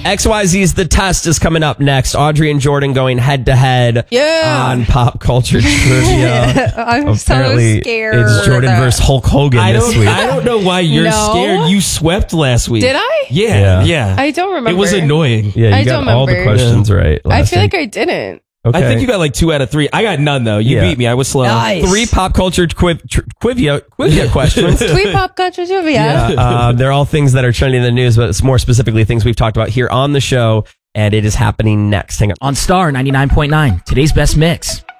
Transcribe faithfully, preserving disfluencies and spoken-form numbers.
X Y Z's The Test is coming up next. Audrey and Jordan going head to head Yeah. on pop culture trivia. I'm Apparently, so scared. it's Jordan that. versus Hulk Hogan I this don't, week. I don't know why you're No. scared. You swept last week. Did I? Yeah, Yeah. yeah. I don't remember. It was annoying. Yeah, you I got don't all the remember. questions right. I last feel week. like I didn't. Okay. I think you got like two out of three. I got none though. You Yeah. beat me. I was slow. Nice. three pop culture quiv- tr- quivia, quivia questions. Tweet pop culture trivia. Yeah, uh, they're all things that are trending in the news, but it's more specifically things we've talked about here on the show, and it is happening next. Hang on. On Star ninety-nine point nine, today's best mix.